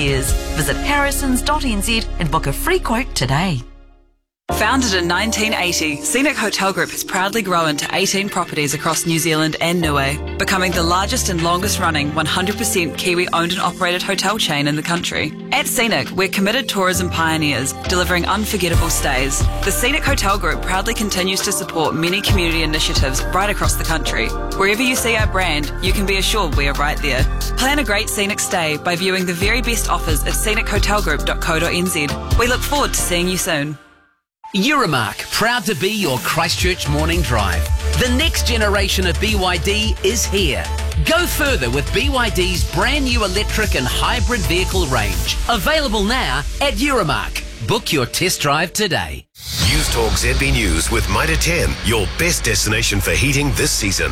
years. Visit harrisons.nz and book a free quote today. Founded in 1980, Scenic Hotel Group has proudly grown to 18 properties across New Zealand and Niue, becoming the largest and longest running 100% Kiwi owned and operated hotel chain in the country. At Scenic, we're committed tourism pioneers, delivering unforgettable stays. The Scenic Hotel Group proudly continues to support many community initiatives right across the country. Wherever you see our brand, you can be assured we are right there. Plan a great scenic stay by viewing the very best offers at scenichotelgroup.co.nz. We look forward to seeing you soon. Euromark, proud to be your Christchurch morning drive. The next generation of BYD is here. Go further with BYD's brand new electric and hybrid vehicle range. Available now at Euromark. Book your test drive today. News Talk ZB News with Mitre 10, your best destination for heating this season.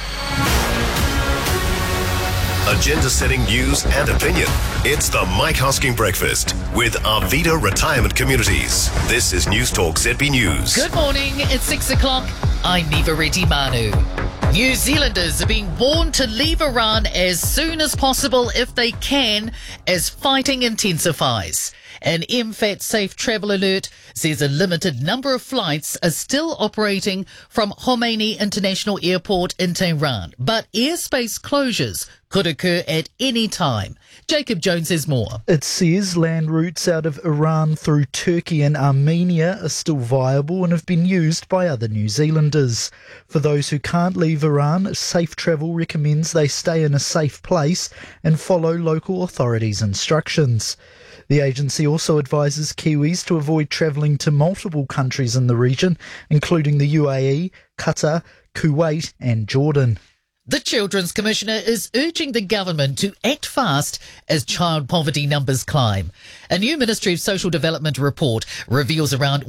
Agenda-setting news and opinion. It's the Mike Hosking Breakfast with Arvida Retirement Communities. This is News Talk ZB News. Good morning, it's 6 o'clock. I'm Nivareti Manu. New Zealanders are being warned to leave Iran as soon as possible if they can, as fighting intensifies. An MFAT safe travel alert says a limited number of flights are still operating from Khomeini International Airport in Tehran, but airspace closures could occur at any time. Jacob Jones has more. It says land routes out of Iran through Turkey and Armenia are still viable and have been used by other New Zealanders. For those who can't leave Iran, Safe Travel recommends they stay in a safe place and follow local authorities' instructions. The agency also advises Kiwis to avoid travelling to multiple countries in the region, including the UAE, Qatar, Kuwait and Jordan. The Children's Commissioner is urging the government to act fast as child poverty numbers climb. A new Ministry of Social Development report reveals around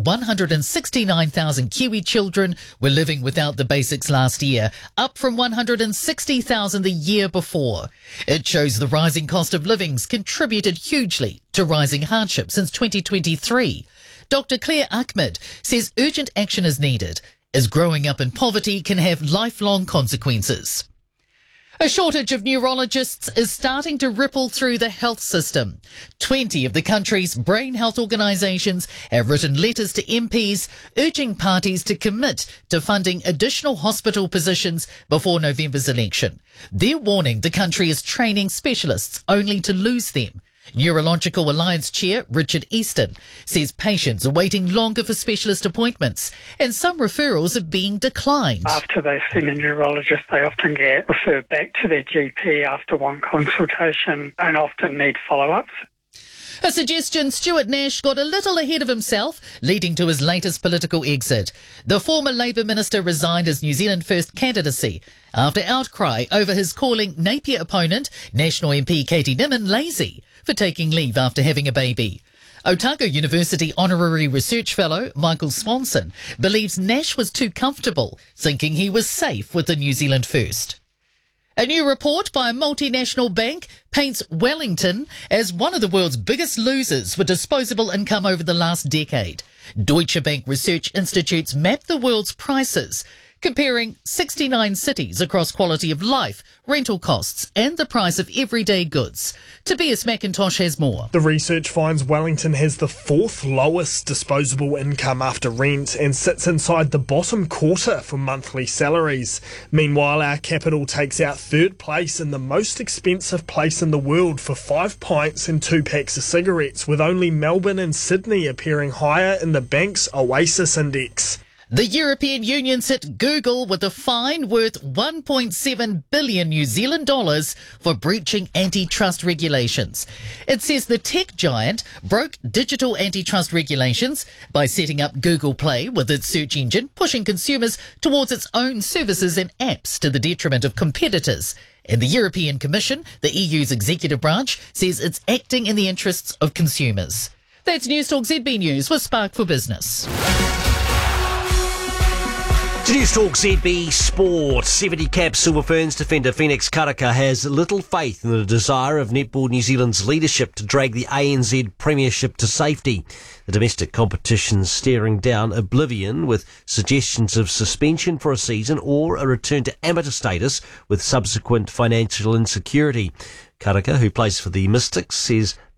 169,000 Kiwi children were living without the basics last year, up from 160,000 the year before. It shows the rising cost of living's contributed hugely to rising hardship since 2023. Dr. Claire Ahmed says urgent action is needed, as growing up in poverty can have lifelong consequences. A shortage of neurologists is starting to ripple through the health system. 20 of the country's brain health organisations have written letters to MPs urging parties to commit to funding additional hospital positions before November's election. They're warning the country is training specialists only to lose them. Neurological Alliance Chair Richard Easton says patients are waiting longer for specialist appointments and some referrals are being declined. After they've seen a neurologist, they often get referred back to their GP after one consultation and often need follow-ups. A suggestion Stuart Nash got a little ahead of himself, leading to his latest political exit. The former Labour minister resigned his New Zealand First candidacy after outcry over his calling Napier opponent, National MP Katie Nimmin, lazy for taking leave after having a baby. Otago University Honorary Research Fellow Michael Swanson believes Nash was too comfortable, thinking he was safe with the New Zealand First. A new report by a multinational bank paints Wellington as one of the world's biggest losers for disposable income over the last decade. Deutsche Bank Research Institutes mapped the world's prices, comparing 69 cities across quality of life, rental costs and the price of everyday goods. Tobias McIntosh has more. The research finds Wellington has the fourth lowest disposable income after rent and sits inside the bottom quarter for monthly salaries. Meanwhile, our capital takes out third place in the most expensive place in the world for 5 pints and 2 packs of cigarettes, with only Melbourne and Sydney appearing higher in the bank's Oasis Index. The European Union's hit Google with a fine worth 1.7 billion New Zealand dollars for breaching antitrust regulations. It says the tech giant broke digital antitrust regulations by setting up Google Play with its search engine, pushing consumers towards its own services and apps to the detriment of competitors. And the European Commission, the EU's executive branch, says it's acting in the interests of consumers. That's News Talk ZB News with Spark for Business. To News Talk ZB Sport, 70 cap Silver Ferns defender Phoenix Karaka has little faith in the desire of Netball New Zealand's leadership to drag the ANZ Premiership to safety. The domestic competition's staring down oblivion with suggestions of suspension for a season or a return to amateur status with subsequent financial insecurity. Karaka, who plays for the Mystics, says